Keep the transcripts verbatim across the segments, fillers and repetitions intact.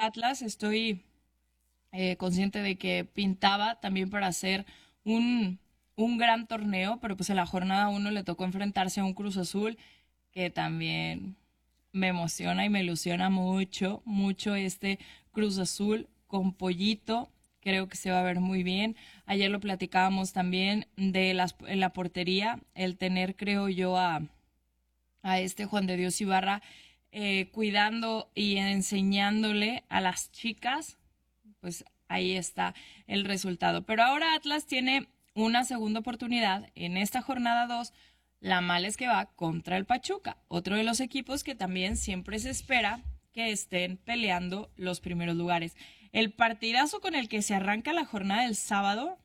Atlas. Estoy eh, consciente de que pintaba también para hacer un, un gran torneo, pero pues en la jornada uno le tocó enfrentarse a un Cruz Azul que también me emociona y me ilusiona mucho, mucho este Cruz Azul con Pollito. Creo que se va a ver muy bien. Ayer lo platicábamos también de las, en la portería, el tener, creo yo, a, a este Juan de Dios Ibarra eh, cuidando y enseñándole a las chicas, pues ahí está el resultado. Pero ahora Atlas tiene una segunda oportunidad en esta jornada dos. La mala es que va contra el Pachuca, otro de los equipos que también siempre se espera que estén peleando los primeros lugares. El partidazo con el que se arranca la jornada del sábado,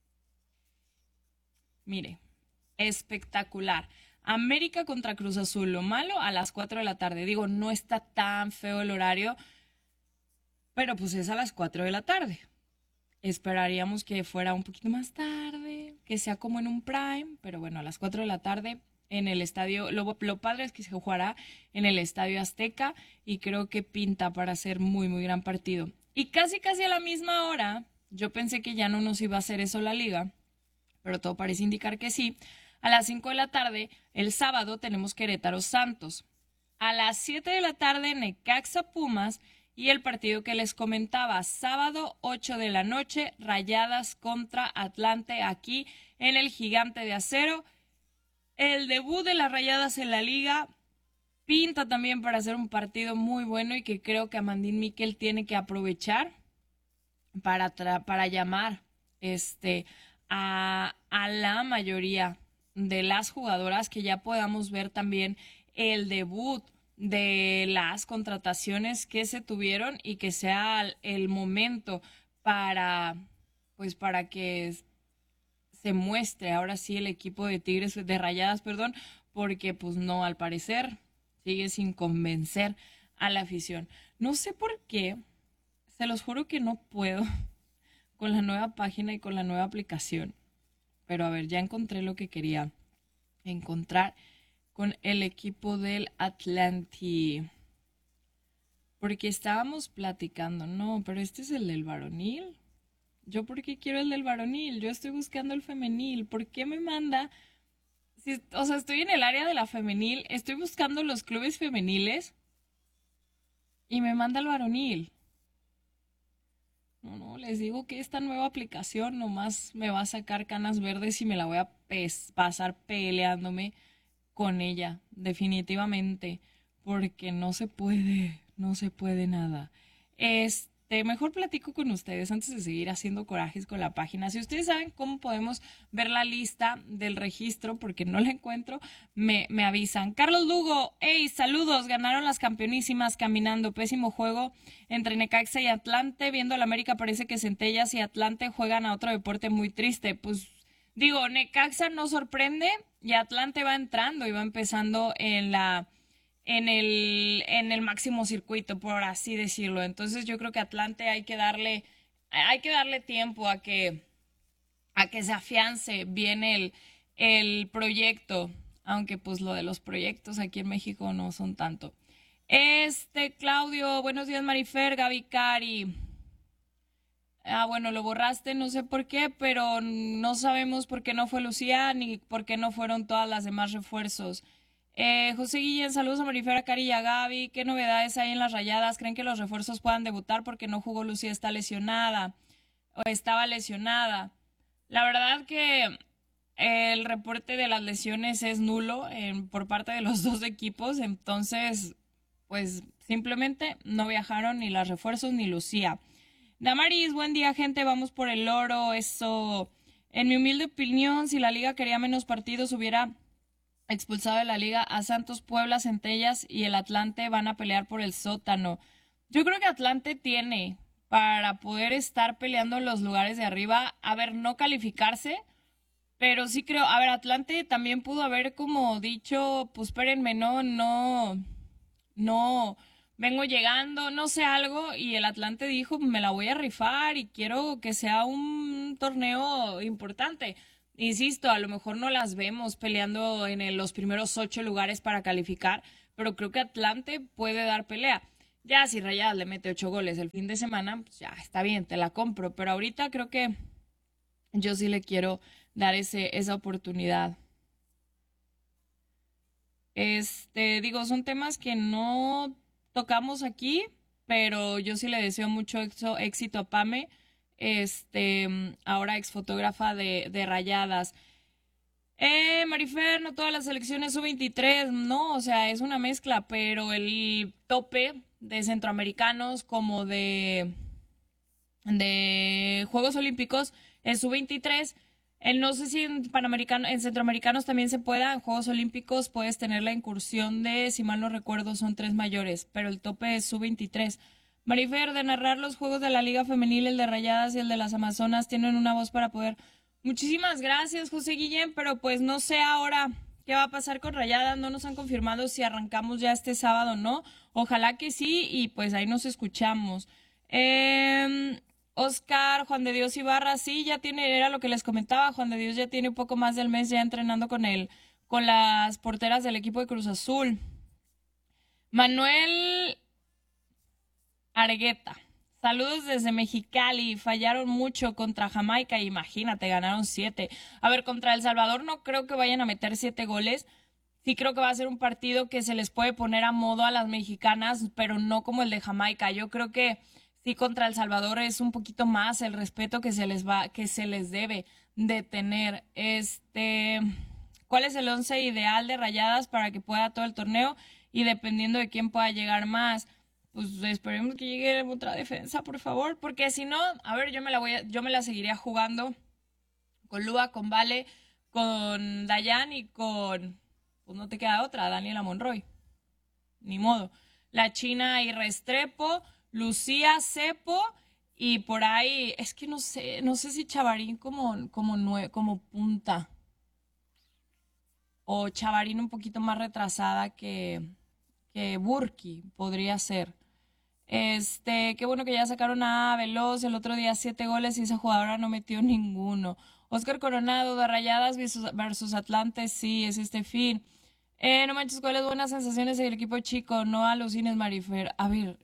mire, espectacular. América contra Cruz Azul, lo malo a las cuatro de la tarde. Digo, no está tan feo el horario, pero pues es a las cuatro de la tarde. Esperaríamos que fuera un poquito más tarde, que sea como en un prime, pero bueno, a las cuatro de la tarde en el estadio, lo, lo padre es que se jugará en el Estadio Azteca y creo que pinta para ser muy, muy gran partido. Y casi, casi a la misma hora, yo pensé que ya no nos iba a hacer eso la liga, pero todo parece indicar que sí. A las cinco de la tarde, el sábado, tenemos Querétaro Santos. A las siete de la tarde, Necaxa Pumas. Y el partido que les comentaba, sábado ocho de la noche, Rayadas contra Atlante aquí en el Gigante de Acero. El debut de las Rayadas en la liga pinta también para hacer un partido muy bueno y que creo que Amandín Miquel tiene que aprovechar para, tra- para llamar este, a, a la mayoría de las jugadoras, que ya podamos ver también el debut de las contrataciones que se tuvieron y que sea el momento para, pues para que se muestre ahora sí el equipo de Tigres, de Rayadas, perdón, porque pues no, al parecer sigue sin convencer a la afición. No sé por qué, se los juro que no puedo con la nueva página y con la nueva aplicación, pero a ver, ya encontré lo que quería encontrar con el equipo del Atlanti. Porque estábamos platicando, no, pero este es el del varonil. ¿Yo por qué quiero el del varonil? Yo estoy buscando el femenil. ¿Por qué me manda? Si, o sea, estoy en el área de la femenil, estoy buscando los clubes femeniles y me manda el varonil. No, no, les digo que esta nueva aplicación nomás me va a sacar canas verdes y me la voy a pes- pasar peleándome con ella, definitivamente, porque no se puede, no se puede nada. Este, mejor platico con ustedes antes de seguir haciendo corajes con la página. Si ustedes saben cómo podemos ver la lista del registro, porque no la encuentro, me, me avisan. Carlos Lugo, hey, saludos, ganaron las campeonísimas caminando, pésimo juego entre Necaxa y Atlante, viendo el América parece que Centellas y Atlante juegan a otro deporte muy triste, pues digo, Necaxa no sorprende y Atlante va entrando y va empezando en la en el en el máximo circuito, por así decirlo. Entonces yo creo que Atlante hay que darle hay que darle tiempo a que a que se afiance bien el el proyecto, aunque pues lo de los proyectos aquí en México no son tanto. Este Claudio, buenos días Marifer, Gaby Cari. Ah, bueno, lo borraste, no sé por qué, pero no sabemos por qué no fue Lucía ni por qué no fueron todas las demás refuerzos. Eh, José Guillén, saludos a Marifera, Cari y a Gaby. ¿Qué novedades hay en las Rayadas? ¿Creen que los refuerzos puedan debutar porque no jugó Lucía, está lesionada o estaba lesionada? La verdad que el reporte de las lesiones es nulo en- por parte de los dos equipos, entonces, pues simplemente no viajaron ni las refuerzos ni Lucía. Damaris, buen día, gente. Vamos por el oro. Eso. En mi humilde opinión, si la liga quería menos partidos, hubiera expulsado de la liga a Santos, Puebla, Centellas y el Atlante van a pelear por el sótano. Yo creo que Atlante tiene para poder estar peleando en los lugares de arriba. A ver, no calificarse, pero sí creo. A ver, Atlante también pudo haber como dicho, pues espérenme, no, no no vengo llegando, no sé algo, y el Atlante dijo, me la voy a rifar y quiero que sea un torneo importante. Insisto, a lo mejor no las vemos peleando en el- los primeros ocho lugares para calificar, pero creo que Atlante puede dar pelea. Ya si Rayadas le mete ocho goles el fin de semana, pues ya está bien, te la compro. Pero ahorita creo que yo sí le quiero dar ese, esa oportunidad. Este, digo, son temas que no tocamos aquí, pero yo sí le deseo mucho éxito, éxito a Pame, este, ahora exfotógrafa de, de Rayadas. Eh, Marifer, no todas las selecciones sub veintitrés, no, o sea, es una mezcla, pero el tope de centroamericanos como de, de Juegos Olímpicos es sub veintitrés. El, no sé si en Panamericano, en Centroamericanos también se pueda, en Juegos Olímpicos puedes tener la incursión de, si mal no recuerdo, son tres mayores, pero el tope es sub veintitrés. Marifer, de narrar los juegos de la Liga Femenil, el de Rayadas y el de las Amazonas, tienen una voz para poder. Muchísimas gracias, José Guillén, pero pues no sé ahora qué va a pasar con Rayadas, no nos han confirmado si arrancamos ya este sábado o no. Ojalá que sí, y pues ahí nos escuchamos. Eh, Oscar, Juan de Dios Ibarra, sí, ya tiene, era lo que les comentaba, Juan de Dios ya tiene un poco más del mes ya entrenando con él, con las porteras del equipo de Cruz Azul. Manuel Argueta. Saludos desde Mexicali. Fallaron mucho contra Jamaica. Imagínate, ganaron siete. A ver, contra El Salvador no creo que vayan a meter siete goles. Sí creo que va a ser un partido que se les puede poner a modo a las mexicanas, pero no como el de Jamaica. Yo creo que sí contra El Salvador es un poquito más el respeto que se les va, que se les debe de tener. Este, ¿cuál es el once ideal de Rayadas para que pueda todo el torneo? Y dependiendo de quién pueda llegar más, pues esperemos que llegue otra defensa, por favor, porque si no, a ver, yo me la voy a, yo me la seguiría jugando con Lua, con Vale, con Dayan y con, pues no te queda otra, Daniela Monroy, ni modo. La China y Restrepo, Lucía Cepo y por ahí, es que no sé, no sé si Chavarín como, como, nue- como punta o Chavarín un poquito más retrasada que, que Burki, podría ser. Este, qué bueno que ya sacaron a Veloz el otro día siete goles y esa jugadora no metió ninguno. Oscar Coronado de Rayadas versus, versus Atlante, sí, es este fin. Eh, no manches, cuáles buenas sensaciones del equipo chico, no alucines, Marifer. A ver,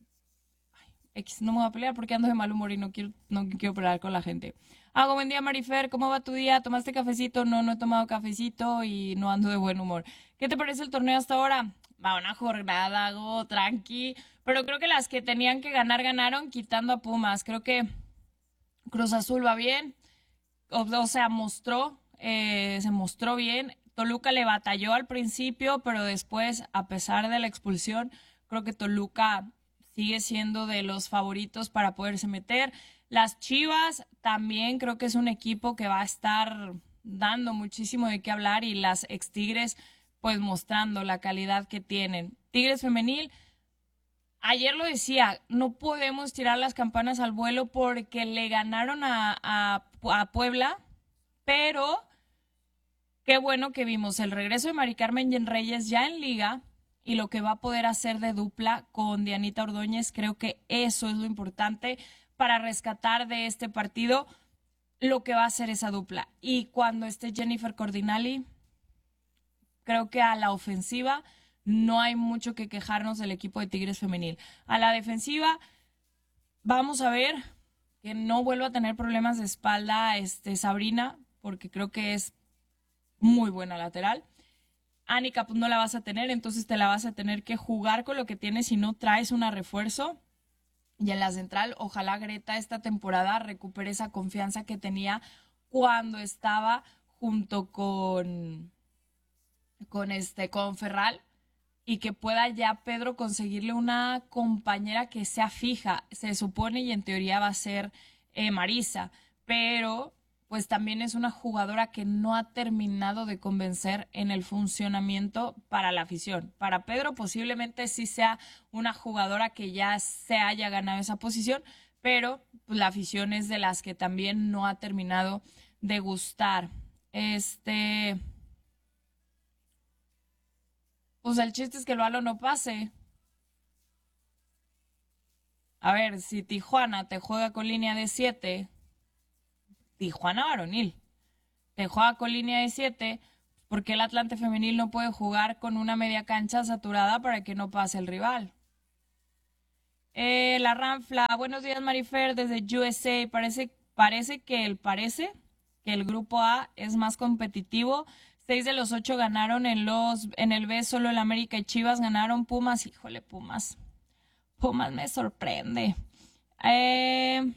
X, no me voy a pelear porque ando de mal humor y no quiero, no quiero pelear con la gente. Hago buen día, Marifer, ¿cómo va tu día? ¿Tomaste cafecito? No, no he tomado cafecito y no ando de buen humor. ¿Qué te parece el torneo hasta ahora? Va una jornada, hago tranqui, pero creo que las que tenían que ganar ganaron quitando a Pumas. Creo que Cruz Azul va bien, o, o sea, mostró, eh, se mostró bien. Toluca le batalló al principio, pero después, a pesar de la expulsión, creo que Toluca sigue siendo de los favoritos para poderse meter. Las Chivas también creo que es un equipo que va a estar dando muchísimo de qué hablar y las ex Tigres pues mostrando la calidad que tienen. Tigres femenil, ayer lo decía, no podemos tirar las campanas al vuelo porque le ganaron a, a, a Puebla, pero qué bueno que vimos el regreso de Mari Carmen Reyes ya en liga y lo que va a poder hacer de dupla con Dianita Ordóñez. Creo que eso es lo importante para rescatar de este partido lo que va a hacer esa dupla. Y cuando esté Jennifer Cordinali, creo que a la ofensiva no hay mucho que quejarnos del equipo de Tigres femenil. A la defensiva, vamos a ver que no vuelva a tener problemas de espalda este, Sabrina, porque creo que es muy buena lateral. Anika, pues no la vas a tener, entonces te la vas a tener que jugar con lo que tienes si no traes una refuerzo. Y en la central, ojalá Greta esta temporada recupere esa confianza que tenía cuando estaba junto con, con este, con Ferral y que pueda ya Pedro conseguirle una compañera que sea fija. Se supone y en teoría va a ser eh, Marisa, pero pues también es una jugadora que no ha terminado de convencer en el funcionamiento para la afición. Para Pedro posiblemente sí sea una jugadora que ya se haya ganado esa posición, pero pues, la afición es de las que también no ha terminado de gustar. Este, pues el chiste es que el balón no pase. A ver, si Tijuana te juega con línea de siete, Tijuana varonil, te juega con línea de siete, ¿por qué el Atlante femenil no puede jugar con una media cancha saturada para que no pase el rival? Eh, la Ranfla, buenos días Marifer, desde U S A. Parece, parece que el parece que el grupo A es más competitivo. Seis de los ocho ganaron en los en el B, solo el América y Chivas ganaron. Pumas, híjole, Pumas. Pumas me sorprende. Eh,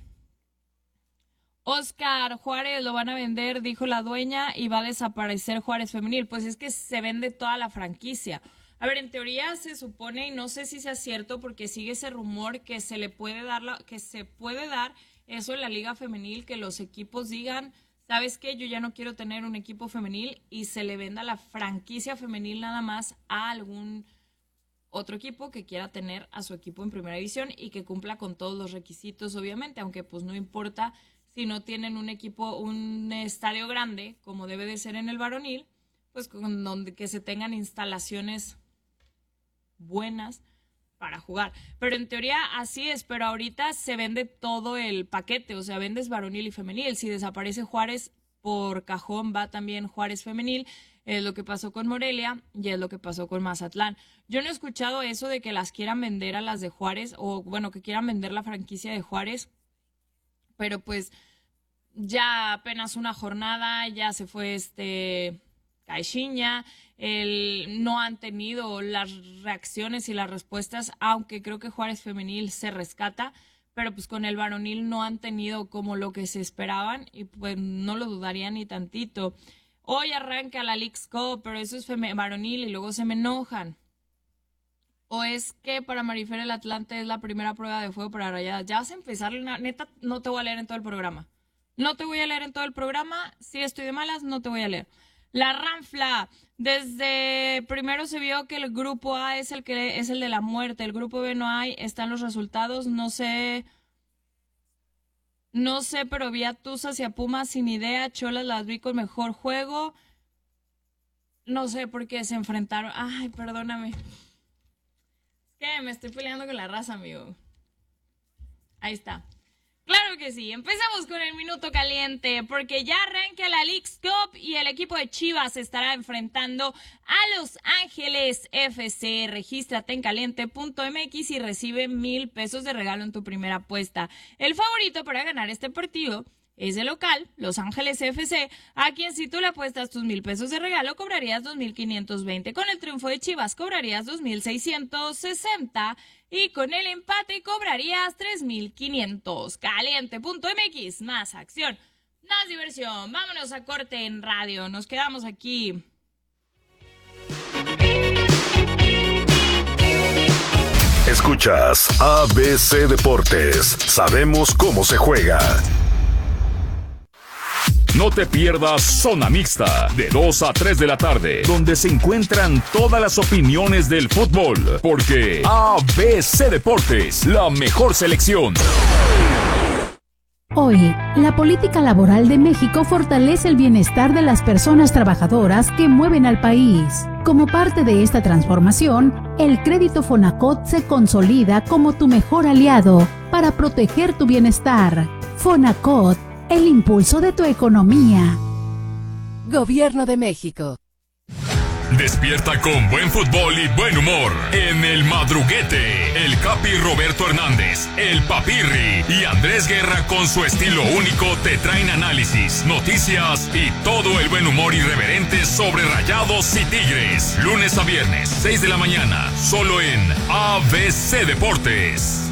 Oscar Juárez lo van a vender, dijo la dueña, y va a desaparecer Juárez Femenil. Pues es que se vende toda la franquicia. A ver, en teoría se supone, y no sé si sea cierto, porque sigue ese rumor que se le puede dar, la, que se puede dar eso en la Liga Femenil, que los equipos digan, ¿sabes qué? Yo ya no quiero tener un equipo femenil, y se le venda la franquicia femenil nada más a algún otro equipo que quiera tener a su equipo en primera división y que cumpla con todos los requisitos, obviamente, aunque pues no importa si no tienen un equipo, un estadio grande, como debe de ser en el varonil, pues con donde que se tengan instalaciones buenas para jugar. Pero en teoría así es, pero ahorita se vende todo el paquete, o sea, vendes varonil y femenil. Si desaparece Juárez, por cajón va también Juárez Femenil. Es lo que pasó con Morelia y es lo que pasó con Mazatlán. Yo no he escuchado eso de que las quieran vender a las de Juárez, o bueno, que quieran vender la franquicia de Juárez, pero pues ya apenas una jornada, ya se fue este Caixinha, el, no han tenido las reacciones y las respuestas, aunque creo que Juárez Femenil se rescata, pero pues con el varonil no han tenido como lo que se esperaban, y pues no lo dudaría ni tantito. Hoy arranca la Leagues Cup, pero eso es fem- varonil y luego se me enojan. ¿O es que para Marifer el Atlante es la primera prueba de fuego para Rayadas? Ya vas a empezar, una, neta, no te voy a leer en todo el programa. No te voy a leer en todo el programa. Si estoy de malas, no te voy a leer. La Ranfla, desde primero se vio que el grupo A es el que es el de la muerte. El grupo B no hay, están los resultados. No sé, no sé, pero vi a Tuzas y a Pumas sin idea. Cholas las vi con mejor juego. No sé por qué se enfrentaron. Ay, perdóname. ¿Qué? Me estoy peleando con la raza, amigo. Ahí está. Claro que sí. Empezamos con el minuto caliente, porque ya arranca la Leagues Cup y el equipo de Chivas se estará enfrentando a Los Ángeles F C. Regístrate en caliente punto m x y recibe mil pesos de regalo en tu primera apuesta. El favorito para ganar este partido es el local, Los Ángeles F C, a quien si tú le apuestas tus mil pesos de regalo, cobrarías dos mil quinientos veinte. Con el triunfo de Chivas, cobrarías dos mil seiscientos sesenta. Y con el empate, cobrarías tres mil quinientos. Caliente punto m x, más acción, más diversión. Vámonos a corte en radio. Nos quedamos aquí. Escuchas A B C Deportes. Sabemos cómo se juega. No te pierdas Zona Mixta, de dos a tres de la tarde, donde se encuentran todas las opiniones del fútbol, porque A B C Deportes, la mejor selección. Hoy, la política laboral de México fortalece el bienestar de las personas trabajadoras que mueven al país. Como parte de esta transformación, el crédito Fonacot se consolida como tu mejor aliado para proteger tu bienestar. Fonacot, el impulso de tu economía. Gobierno de México. Despierta con buen fútbol y buen humor en El Madruguete. El Capi Roberto Hernández, el Papirri y Andrés Guerra, con su estilo único, te traen análisis, noticias y todo el buen humor irreverente sobre Rayados y Tigres. Lunes a viernes, seis de la mañana, solo en A B C Deportes.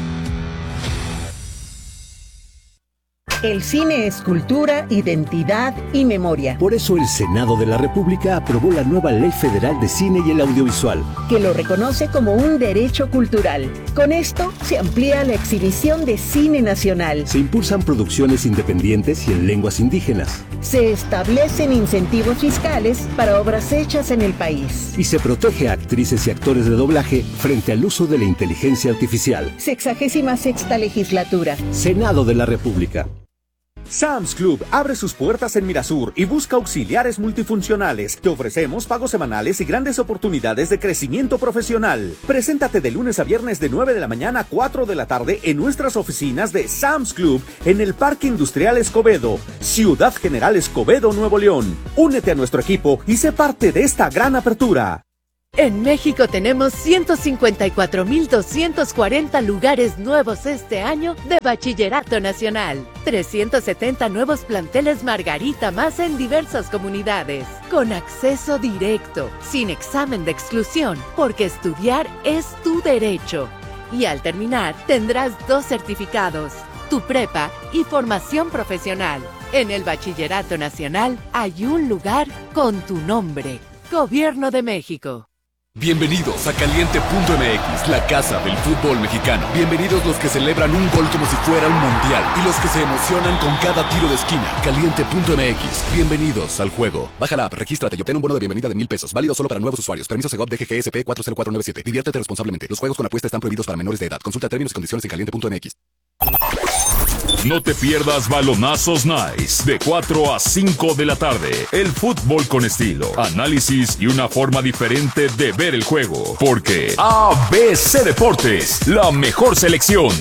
El cine es cultura, identidad y memoria. Por eso el Senado de la República aprobó la nueva Ley Federal de Cine y el Audiovisual, que lo reconoce como un derecho cultural. Con esto se amplía la exhibición de cine nacional. Se impulsan producciones independientes y en lenguas indígenas. Se establecen incentivos fiscales para obras hechas en el país. Y se protege a actrices y actores de doblaje frente al uso de la inteligencia artificial. Sexagésima sexta legislatura. Senado de la República. Sam's Club abre sus puertas en Mirasur y busca auxiliares multifuncionales. Te ofrecemos pagos semanales y grandes oportunidades de crecimiento profesional. Preséntate de lunes a viernes de nueve de la mañana a cuatro de la tarde en nuestras oficinas de Sam's Club en el Parque Industrial Escobedo, Ciudad General Escobedo, Nuevo León. Únete a nuestro equipo y sé parte de esta gran apertura. En México tenemos ciento cincuenta y cuatro mil doscientos cuarenta lugares nuevos este año de Bachillerato Nacional. trescientos setenta nuevos planteles Margarita más en diversas comunidades. Con acceso directo, sin examen de exclusión, porque estudiar es tu derecho. Y al terminar, tendrás dos certificados, tu prepa y formación profesional. En el Bachillerato Nacional hay un lugar con tu nombre. Gobierno de México. Bienvenidos a Caliente punto M X, la casa del fútbol mexicano. Bienvenidos los que celebran un gol como si fuera un mundial y los que se emocionan con cada tiro de esquina. Caliente punto M X, bienvenidos al juego. Baja la app, regístrate y obtén un bono de bienvenida de mil pesos, válido solo para nuevos usuarios. Permiso Segov D G G S P cuatro cero cuatro nueve siete. Diviértete responsablemente. Los juegos con apuesta están prohibidos para menores de edad. Consulta términos y condiciones en caliente punto M X. No te pierdas Balonazos Nice de cuatro a cinco de la tarde. El fútbol con estilo, análisis y una forma diferente de ver el juego. Porque A B C Deportes, la mejor selección.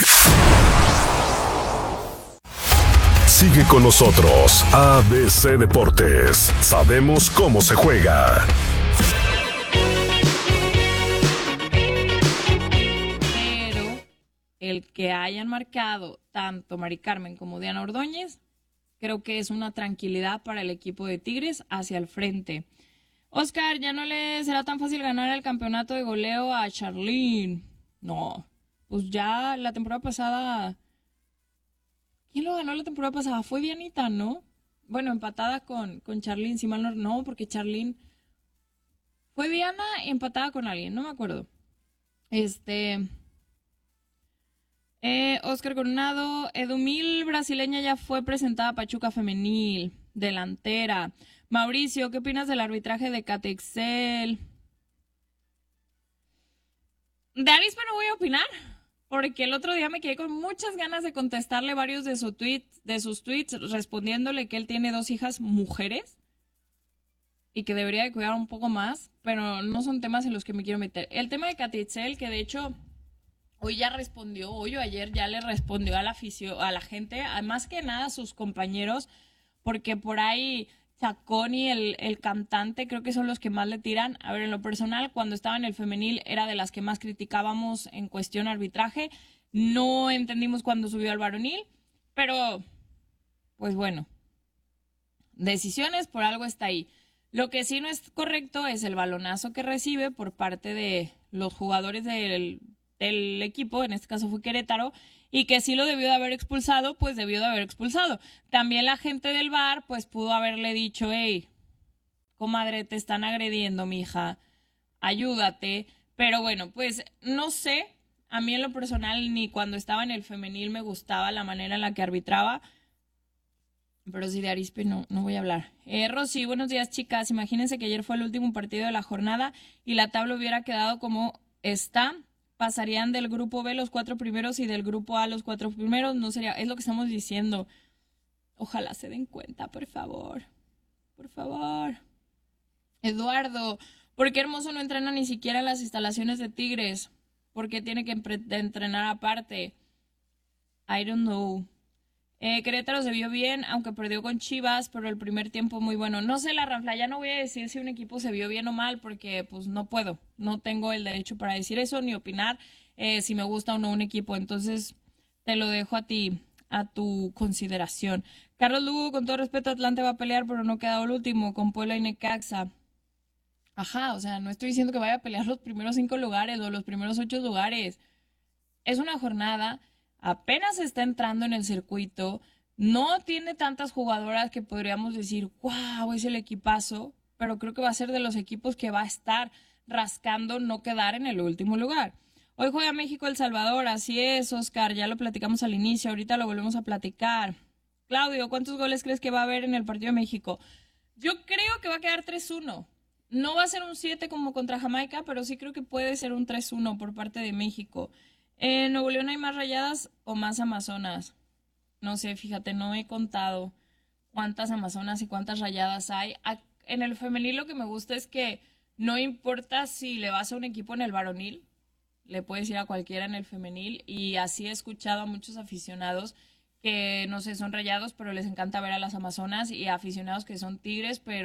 Sigue con nosotros, A B C Deportes. Sabemos cómo se juega. El que hayan marcado tanto Mari Carmen como Diana Ordóñez, creo que es una tranquilidad para el equipo de Tigres hacia el frente. Oscar, ya no le será tan fácil ganar el campeonato de goleo a Charlene. No, pues ya la temporada pasada... ¿Quién lo ganó la temporada pasada? Fue Dianita, ¿no? Bueno, empatada con, con Charlene, si mal no... No, porque Charlene... Fue Diana empatada con alguien, no me acuerdo. Este... Eh, Oscar Coronado, Edumil brasileña ya fue presentada a Pachuca Femenil, delantera. Mauricio, ¿qué opinas del arbitraje de Catexel? De Arispe no voy a opinar, porque el otro día me quedé con muchas ganas de contestarle varios de, su tweet, de sus tweets, respondiéndole que él tiene dos hijas mujeres y que debería de cuidar un poco más, pero no son temas en los que me quiero meter. El tema de Catexel, que de hecho... Hoy ya respondió, hoy o ayer ya le respondió a la afición, a la gente, más que nada a sus compañeros, porque por ahí Chaconi, el, el cantante, creo que son los que más le tiran. A ver, en lo personal, cuando estaba en el femenil era de las que más criticábamos en cuestión arbitraje. No entendimos cuando subió al varonil, pero pues bueno, decisiones, por algo está ahí. Lo que sí no es correcto es el balonazo que recibe por parte de los jugadores del... el equipo, en este caso fue Querétaro, y que sí lo debió de haber expulsado, pues debió de haber expulsado. También la gente del V A R, pues pudo haberle dicho, hey, comadre, te están agrediendo, mija, ayúdate. Pero bueno, pues no sé, a mí en lo personal, ni cuando estaba en el femenil me gustaba la manera en la que arbitraba, pero sí de Arispe no, no voy a hablar. Eh, Rosy, buenos días, chicas. Imagínense que ayer fue el último partido de la jornada y la tabla hubiera quedado como está. Pasarían del grupo B los cuatro primeros y del grupo A los cuatro primeros. No sería, es lo que estamos diciendo. Ojalá se den cuenta, por favor. Por favor. Eduardo, ¿por qué Hermoso no entrena ni siquiera en las instalaciones de Tigres? ¿Por qué tiene que entrenar aparte? I don't know. Eh, Querétaro se vio bien, aunque perdió con Chivas, pero el primer tiempo muy bueno. No sé, la Ranfla, ya no voy a decir si un equipo se vio bien o mal, porque pues no puedo. No tengo el derecho para decir eso, ni opinar eh, si me gusta o no un equipo. Entonces, te lo dejo a ti, a tu consideración. Carlos Lugo, con todo respeto, Atlante va a pelear, pero no quedó el último, con Puebla y Necaxa. Ajá, o sea, no estoy diciendo que vaya a pelear los primeros cinco lugares o los primeros ocho lugares. Es una jornada... Apenas está entrando en el circuito, no tiene tantas jugadoras que podríamos decir, wow, es el equipazo, pero creo que va a ser de los equipos que va a estar rascando no quedar en el último lugar. Hoy juega México-El Salvador, así es, Oscar, ya lo platicamos al inicio, ahorita lo volvemos a platicar. Claudio, ¿cuántos goles crees que va a haber en el partido de México? Yo creo que va a quedar tres uno. No va a ser un siete como contra Jamaica, pero sí creo que puede ser un tres uno por parte de México. ¿En Nuevo León hay más rayadas o más amazonas? No sé, fíjate, no he contado cuántas amazonas y cuántas rayadas hay. En el femenil lo que me gusta es que no importa si le vas a un equipo en el varonil, le puedes ir a cualquiera en el femenil, y así he escuchado a muchos aficionados que, no sé, son rayados, pero les encanta ver a las amazonas, y aficionados que son tigres, pero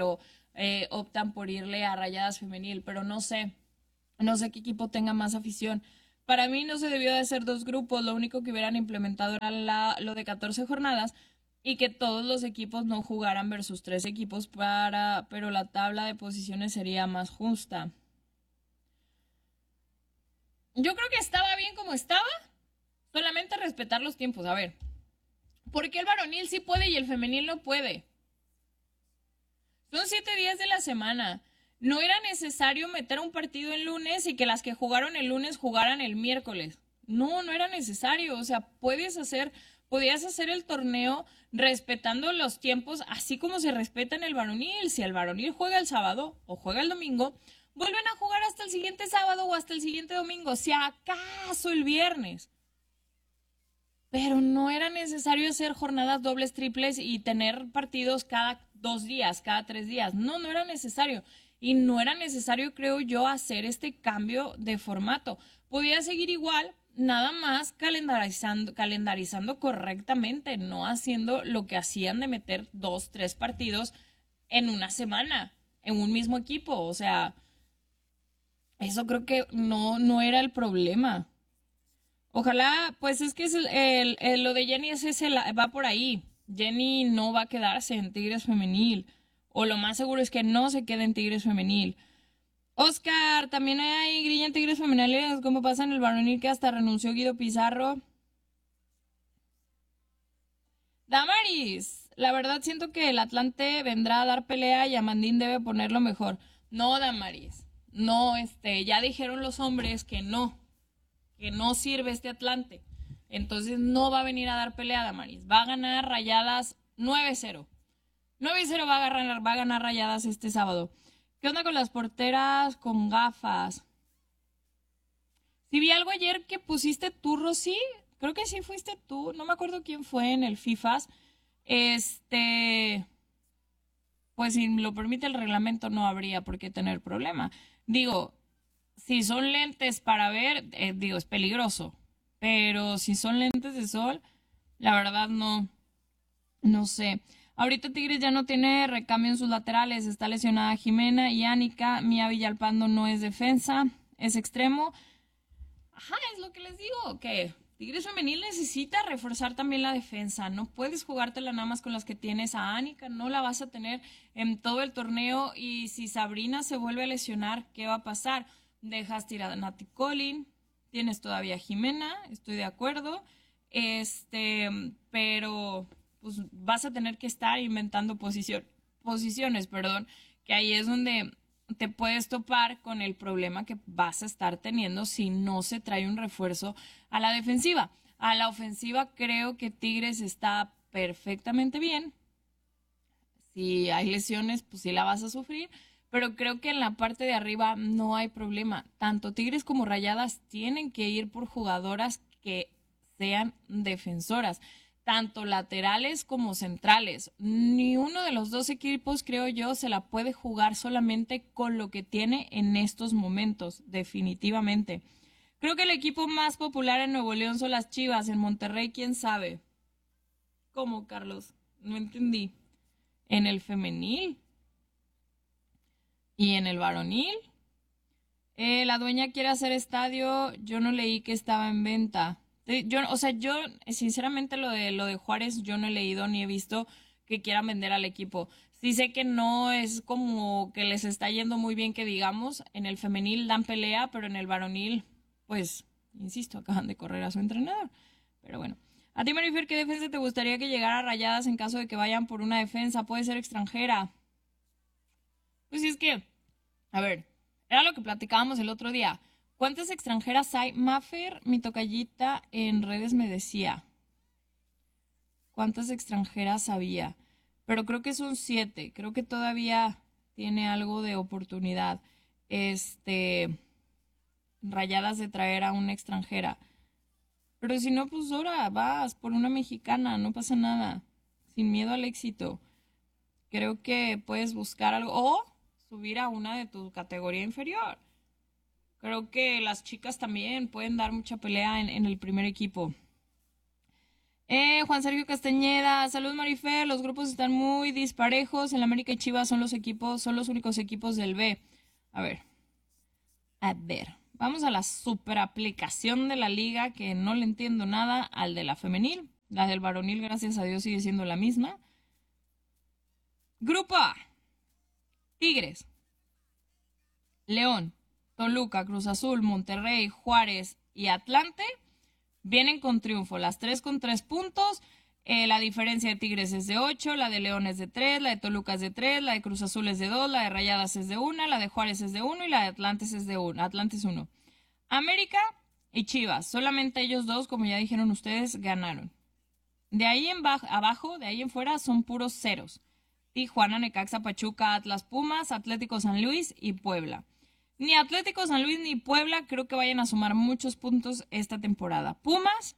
eh, optan por irle a Rayadas Femenil, pero no sé, no sé qué equipo tenga más afición. Para mí no se debió de hacer dos grupos, lo único que hubieran implementado era la, lo de catorce jornadas y que todos los equipos no jugaran versus tres equipos, para, pero la tabla de posiciones sería más justa. Yo creo que estaba bien como estaba, solamente respetar los tiempos. A ver, ¿por qué el varonil sí puede y el femenil no puede? Son siete días de la semana. No era necesario meter un partido el lunes y que las que jugaron el lunes jugaran el miércoles. No, no era necesario. O sea, puedes hacer, podías hacer el torneo respetando los tiempos, así como se respeta en el varonil. Si el varonil juega el sábado o juega el domingo, vuelven a jugar hasta el siguiente sábado o hasta el siguiente domingo, si acaso el viernes. Pero no era necesario hacer jornadas dobles, triples y tener partidos cada dos días, cada tres días. No, no era necesario. Y no era necesario, creo yo, hacer este cambio de formato. Podía seguir igual, nada más calendarizando, calendarizando correctamente, no haciendo lo que hacían de meter dos, tres partidos en una semana, en un mismo equipo. O sea, eso creo que no, no era el problema. Ojalá, pues es que es el, el, el, lo de Jenny es ese, va por ahí. Jenny no va a quedarse en Tigres Femenil. O lo más seguro es que no se quede en Tigres Femenil. Oscar, también hay grilla en Tigres Femeniles, como pasa en el varonil, que hasta renunció Guido Pizarro. Damaris, la verdad siento que el Atlante vendrá a dar pelea y Amandín debe ponerlo mejor. No, Damaris, no, este, ya dijeron los hombres que no, que no sirve este Atlante. Entonces no va a venir a dar pelea, Damaris. Va a ganar Rayadas nueve cero. nueve cero va a ganar, va a ganar Rayadas este sábado. ¿Qué onda con las porteras con gafas? Si vi algo ayer que pusiste tú, Rosy, creo que sí fuiste tú, no me acuerdo quién fue en el FIFAs. Este, pues si lo permite el reglamento no habría por qué tener problema. Digo, si son lentes para ver, eh, digo, es peligroso. Pero si son lentes de sol, la verdad no, no sé. Ahorita Tigres ya no tiene recambio en sus laterales. Está lesionada Jimena y Ánica. Mía Villalpando no es defensa, es extremo. Ajá, es lo que les digo, que Tigres Femenil necesita reforzar también la defensa. No puedes jugártela nada más con las que tienes. A Ánica no la vas a tener en todo el torneo. Y si Sabrina se vuelve a lesionar, ¿qué va a pasar? Dejas tirada a Nati Colin. Tienes todavía a Jimena, estoy de acuerdo. Este, pero pues vas a tener que estar inventando posición, posiciones, perdón, que ahí es donde te puedes topar con el problema que vas a estar teniendo si no se trae un refuerzo a la defensiva. A la ofensiva creo que Tigres está perfectamente bien. Si hay lesiones, pues sí la vas a sufrir, pero creo que en la parte de arriba no hay problema. Tanto Tigres como Rayadas tienen que ir por jugadoras que sean defensoras, tanto laterales como centrales. Ni uno de los dos equipos, creo yo, se la puede jugar solamente con lo que tiene en estos momentos, definitivamente. Creo que el equipo más popular en Nuevo León son las Chivas. En Monterrey, ¿quién sabe? ¿Cómo, Carlos? No entendí. ¿En el femenil? ¿Y en el varonil? Eh, la dueña quiere hacer estadio. Yo no leí que estaba en venta. Yo, o sea, yo, sinceramente, lo de lo de Juárez, yo no he leído ni he visto que quieran vender al equipo. Sí sé que no es como que les está yendo muy bien, que digamos. En el femenil dan pelea, pero en el varonil, pues, insisto, acaban de correr a su entrenador. Pero bueno. A ti, Marifer, ¿qué defensa te gustaría que llegara a Rayadas en caso de que vayan por una defensa? Puede ser extranjera. Pues sí, es que, a ver, era lo que platicábamos el otro día. ¿Cuántas extranjeras hay? Mafer, mi tocallita, en redes me decía cuántas extranjeras había. Pero creo que son siete. Creo que todavía tiene algo de oportunidad. Este, Rayadas de traer a una extranjera. Pero si no, pues ahora vas por una mexicana. No pasa nada. Sin miedo al éxito. Creo que puedes buscar algo. O subir a una de tu categoría inferior. Creo que las chicas también pueden dar mucha pelea en, en el primer equipo. Eh, Dice Juan Sergio Castañeda, salud Marifer, los grupos están muy disparejos, el América y Chivas son los equipos, son los únicos equipos del B. A ver, a ver, vamos a la super aplicación de la liga, que no le entiendo nada al de la femenil. La del varonil, gracias a Dios, sigue siendo la misma. Grupo A, Tigres, León, Toluca, Cruz Azul, Monterrey, Juárez y Atlante vienen con triunfo. Las tres con tres puntos. Eh, la diferencia de Tigres es de ocho, la de León es de tres, la de Toluca es de tres, la de Cruz Azul es de dos, la de Rayadas es de uno, la de Juárez es de uno y la de Atlantes es de uno. Atlantes uno. América y Chivas, solamente ellos dos, como ya dijeron ustedes, ganaron. De ahí en abajo, de ahí en fuera, son puros ceros. Tijuana, Necaxa, Pachuca, Atlas, Pumas, Atlético San Luis y Puebla. Ni Atlético San Luis ni Puebla creo que vayan a sumar muchos puntos esta temporada. Pumas,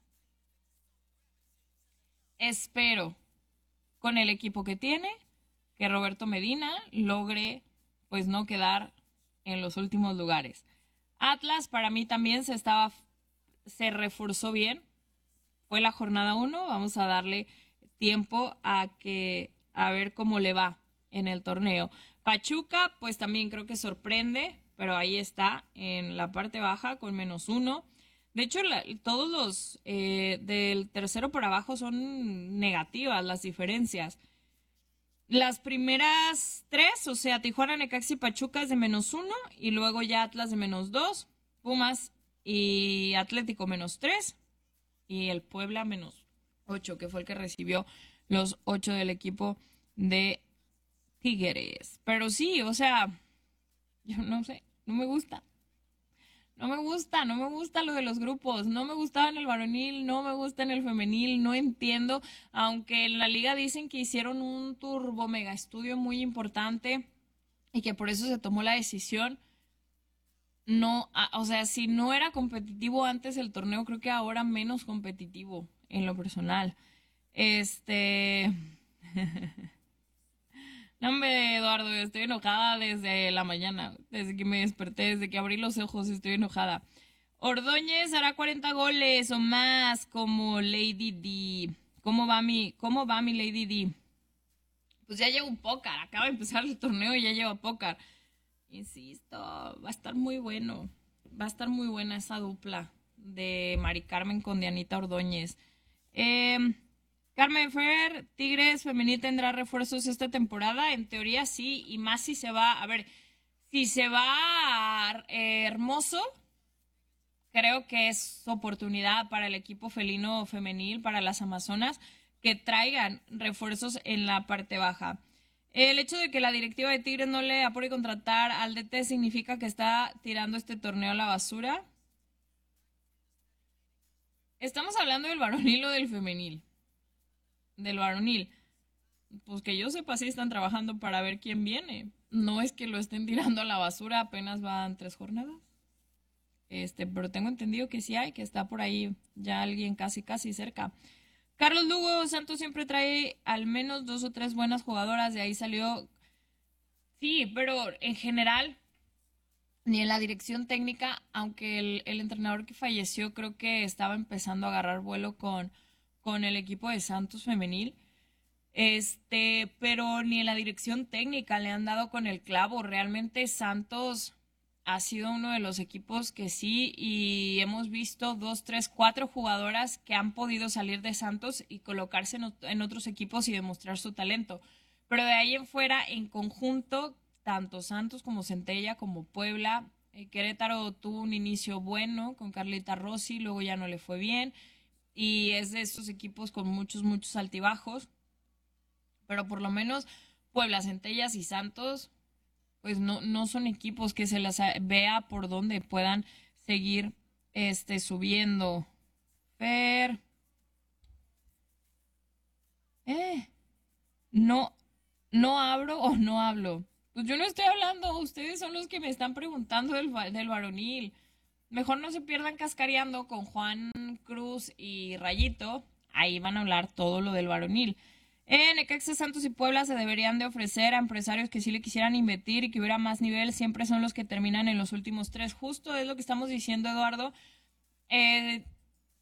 espero, con el equipo que tiene, que Roberto Medina logre, pues, no quedar en los últimos lugares. Atlas, para mí también se estaba, se reforzó bien. Fue la jornada uno, vamos a darle tiempo a que a ver cómo le va en el torneo. Pachuca, pues también creo que sorprende, pero ahí está en la parte baja con menos uno. De hecho, la, todos los eh, del tercero por abajo son negativas las diferencias. Las primeras tres, o sea, Tijuana, Necaxa y Pachuca es de menos uno, y luego ya Atlas de menos dos, Pumas y Atlético menos tres, y el Puebla menos ocho, que fue el que recibió los ocho del equipo de Tigres. Pero sí, o sea, yo no sé, no me gusta. No me gusta, no me gusta lo de los grupos. No me gustaba en el varonil, no me gusta en el femenil, no entiendo. Aunque en la liga dicen que hicieron un turbo mega estudio muy importante y que por eso se tomó la decisión. No, o sea, si no era competitivo antes el torneo, creo que ahora menos competitivo en lo personal. Este... No, hombre, Eduardo, estoy enojada desde la mañana, desde que me desperté, desde que abrí los ojos, estoy enojada. Ordóñez hará cuarenta goles o más como Lady D. ¿Cómo va mi, cómo va mi Lady D? Pues ya llevo un pócar, acaba de empezar el torneo y ya lleva pócar. Insisto, va a estar muy bueno, va a estar muy buena esa dupla de Mari Carmen con Dianita Ordóñez. Eh... Carmen Fer, Tigres femenil tendrá refuerzos esta temporada, en teoría sí, y más si se va, a ver, si se va eh, Hermoso, creo que es oportunidad para el equipo felino femenil, para las Amazonas, que traigan refuerzos en la parte baja. El hecho de que la directiva de Tigres no le apure contratar al D T significa que está tirando este torneo a la basura. Estamos hablando del varonil o del femenil. Del varonil, pues que yo sepa si están trabajando para ver quién viene. No es que lo estén tirando a la basura, apenas van tres jornadas. Este, pero tengo entendido que sí hay, que está por ahí ya alguien casi casi cerca. Carlos Lugo, Santos siempre trae al menos dos o tres buenas jugadoras, de ahí salió. Sí, pero en general, ni en la dirección técnica, aunque el, el entrenador que falleció creo que estaba empezando a agarrar vuelo con con el equipo de Santos femenil, este, pero ni en la dirección técnica le han dado con el clavo. Realmente Santos ha sido uno de los equipos que sí, y hemos visto dos, tres, cuatro jugadoras que han podido salir de Santos y colocarse en, en otros equipos y demostrar su talento. Pero de ahí en fuera, en conjunto, tanto Santos como Centella, como Puebla, eh, Querétaro tuvo un inicio bueno con Carlita Rossi, luego ya no le fue bien. Y es de estos equipos con muchos, muchos altibajos. Pero por lo menos Puebla, Centellas y Santos, pues no, no son equipos que se las vea por donde puedan seguir este, subiendo. Fer. Eh. No, no abro o no hablo. Pues yo no estoy hablando, ustedes son los que me están preguntando del, del varonil. Mejor no se pierdan cascareando con Juan Cruz y Rayito. Ahí van a hablar todo lo del varonil. En Necaxa, Santos y Puebla se deberían de ofrecer a empresarios que sí le quisieran invertir y que hubiera más nivel. Siempre son los que terminan en los últimos tres. Justo es lo que estamos diciendo, Eduardo. Eh,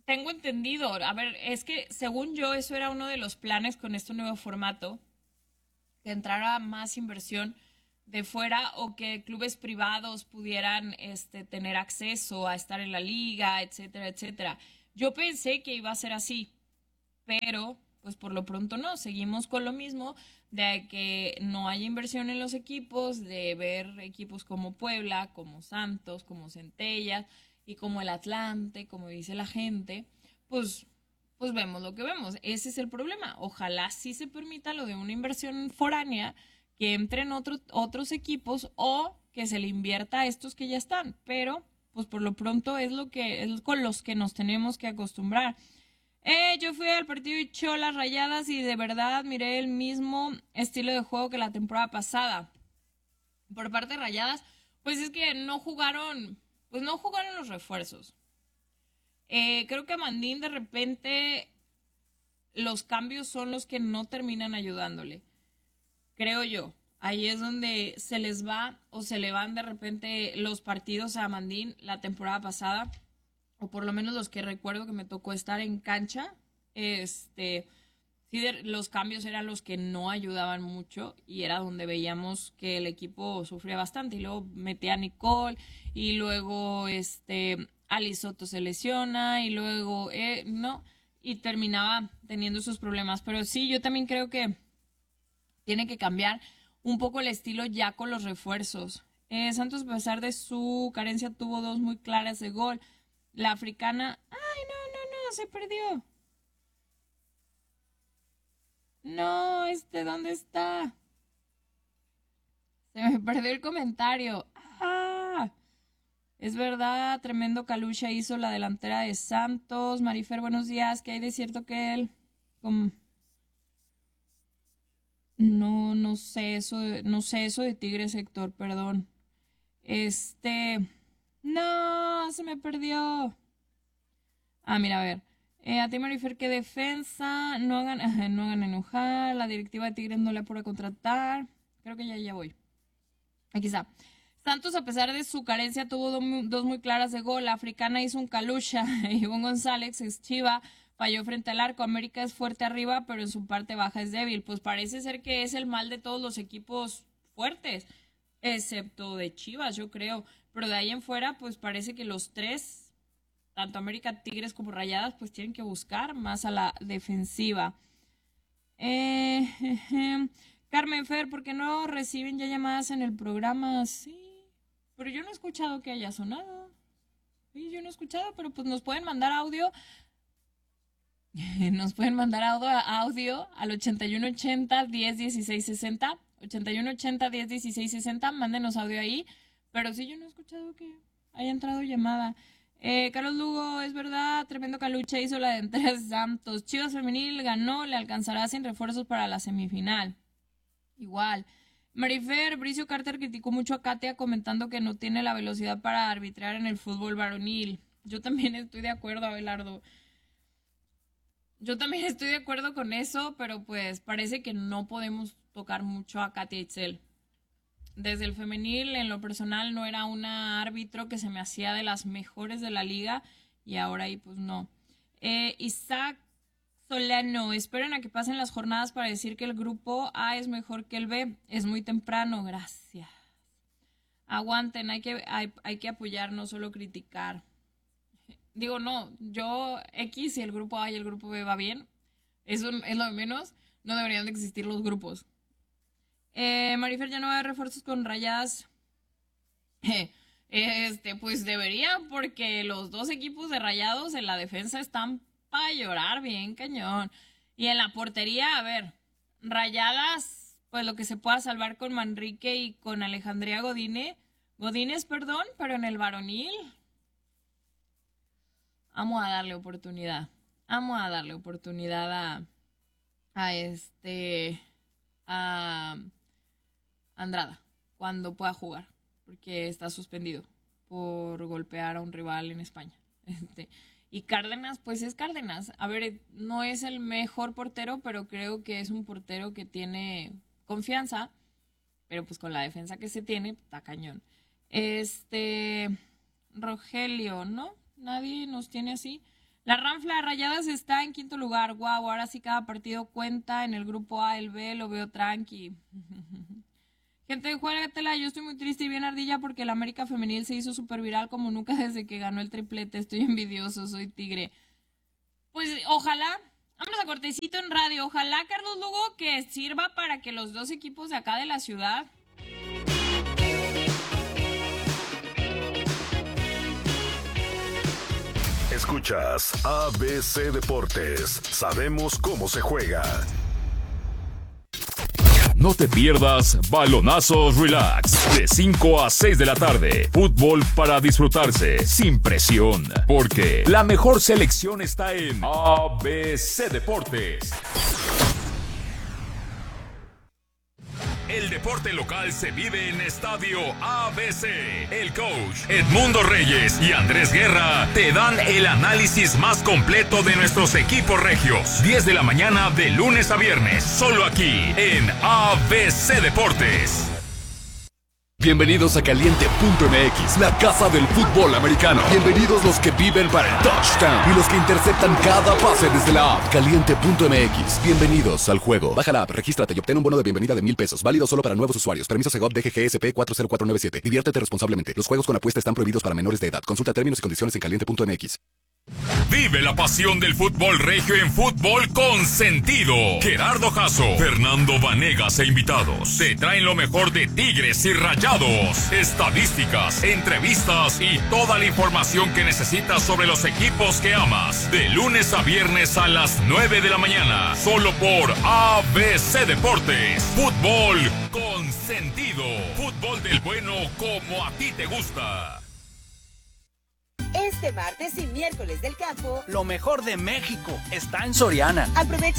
tengo entendido, a ver, es que según yo eso era uno de los planes con este nuevo formato, que entrara más inversión de fuera o que clubes privados pudieran este, tener acceso a estar en la liga, etcétera, etcétera. Yo pensé que iba a ser así, pero pues por lo pronto no, seguimos con lo mismo de que no hay inversión en los equipos, de ver equipos como Puebla, como Santos, como Centellas y como el Atlante, como dice la gente, pues, pues vemos lo que vemos. Ese es el problema. Ojalá sí se permita lo de una inversión foránea, que entren otros otros equipos o que se le invierta a estos que ya están, pero pues por lo pronto es lo que es con los que nos tenemos que acostumbrar. Eh, yo fui al partido de Cholas Rayadas y de verdad miré el mismo estilo de juego que la temporada pasada. Por parte de Rayadas, pues es que no jugaron, pues no jugaron los refuerzos. Eh, creo que a Mandín de repente los cambios son los que no terminan ayudándole. Creo yo. Ahí es donde se les va o se le van de repente los partidos a Mandín la temporada pasada, o por lo menos los que recuerdo que me tocó estar en cancha. Este, sí, de, los cambios eran los que no ayudaban mucho y era donde veíamos que el equipo sufría bastante. Y luego metía a Nicole y luego este, Ali Soto se lesiona y luego eh, no, y terminaba teniendo esos problemas. Pero sí, yo también creo que tiene que cambiar un poco el estilo ya con los refuerzos. Eh, Santos, a pesar de su carencia, tuvo dos muy claras de gol. La africana... ¡Ay, no, no, no! Se perdió. No, este, ¿dónde está? Se me perdió el comentario. ¡Ah! Es verdad, tremendo Calucha hizo la delantera de Santos. Marifer, buenos días. ¿Qué hay de cierto que él... Como... No, no sé eso, de, no sé eso de Tigres, Héctor, perdón. Este, no, se me perdió. Ah, mira, a ver. Eh, a ti, Marifer, ¿qué defensa? No hagan, no hagan enojar. La directiva de Tigres no le apura a contratar. Creo que ya, ya voy. Aquí está. Santos, a pesar de su carencia, tuvo do, dos muy claras de gol. La africana hizo un Calucha. Ivonne González es chiva. Falló frente al arco. América es fuerte arriba, pero en su parte baja es débil. Pues parece ser que es el mal de todos los equipos fuertes, excepto de Chivas, yo creo. Pero de ahí en fuera, pues parece que los tres, tanto América, Tigres como Rayadas, pues tienen que buscar más a la defensiva. Eh, eh, eh. Carmen Fer, ¿por qué no reciben ya llamadas en el programa? Sí, pero yo no he escuchado que haya sonado. Sí, yo no he escuchado, pero pues nos pueden mandar audio. Nos pueden mandar audio, audio al ochenta y uno ochenta, diez, dieciséis, sesenta. ochenta y uno ochenta, diez, dieciséis, sesenta. Mándenos audio ahí. Pero sí, yo no he escuchado que haya entrado llamada. Eh, Carlos Lugo, es verdad, tremendo Calucha hizo la delantera de Santos. Chivas Femenil ganó, le alcanzará sin refuerzos para la semifinal. Igual. Marifer, Bricio Carter criticó mucho a Katia comentando que no tiene la velocidad para arbitrar en el fútbol varonil. Yo también estoy de acuerdo, Abelardo. Yo también estoy de acuerdo con eso, pero pues parece que no podemos tocar mucho a Katia Itzel. Desde el femenil, en lo personal, no era una árbitro que se me hacía de las mejores de la liga y ahora ahí pues no. Eh, Isaac Solano, esperen a que pasen las jornadas para decir que el grupo A es mejor que el B. Es muy temprano, gracias. Aguanten, hay que, hay, hay que apoyar, no solo criticar. Digo, no, yo X y el grupo A y el grupo B va bien. Eso es lo de menos. No deberían de existir los grupos. Eh, Marifer, ya no va a haber refuerzos con Rayadas. Este, pues debería, porque los dos equipos de Rayados en la defensa están para llorar bien cañón. Y en la portería, a ver, Rayadas, pues lo que se pueda salvar con Manrique y con Alejandría Godine. Godínez, perdón, pero en el varonil... Vamos a darle oportunidad. Vamos a darle oportunidad a, a este, a Andrada cuando pueda jugar, porque está suspendido por golpear a un rival en España. Este, y Cárdenas, pues es Cárdenas. A ver, no es el mejor portero, pero creo que es un portero que tiene confianza, pero pues con la defensa que se tiene, está cañón. Este, Rogelio, ¿no? Nadie nos tiene así. La Ranfla Rayadas está en quinto lugar. Guau, wow, ahora sí cada partido cuenta. En el grupo A, el B, lo veo tranqui. Gente, juégatela. Yo estoy muy triste y bien ardilla porque el América Femenil se hizo súper viral como nunca desde que ganó el triplete. Estoy envidioso, soy tigre. Pues ojalá, vámonos a cortecito en radio. Ojalá, Carlos Lugo, que sirva para que los dos equipos de acá de la ciudad... Escuchas A B C Deportes. Sabemos cómo se juega. No te pierdas Balonazos Relax de cinco a seis de la tarde. Fútbol para disfrutarse sin presión, porque la mejor selección está en A B C Deportes. El deporte local se vive en Estadio A B C. El coach Edmundo Reyes y Andrés Guerra te dan el análisis más completo de nuestros equipos regios. diez de la mañana de lunes a viernes, solo aquí en A B C Deportes. Bienvenidos a Caliente punto M X, la casa del fútbol americano. Bienvenidos los que viven para el touchdown y los que interceptan cada pase desde la app. Caliente punto M X, bienvenidos al juego. Baja la app, regístrate y obtén un bono de bienvenida de mil pesos. Válido solo para nuevos usuarios. Permiso Segov D G G S P cuatro cero cuatro nueve siete. Diviértete responsablemente. Los juegos con apuesta están prohibidos para menores de edad. Consulta términos y condiciones en caliente punto M X. Vive la pasión del fútbol regio en Fútbol con Sentido. Gerardo Jasso, Fernando Vanegas e invitados te traen lo mejor de Tigres y Rayados, estadísticas, entrevistas y toda la información que necesitas sobre los equipos que amas. De lunes a viernes a las nueve de la mañana, solo por A B C Deportes. Fútbol con Sentido. Fútbol del bueno como a ti te gusta. Este martes y miércoles del campo, lo mejor de México está en Soriana. Aprovecha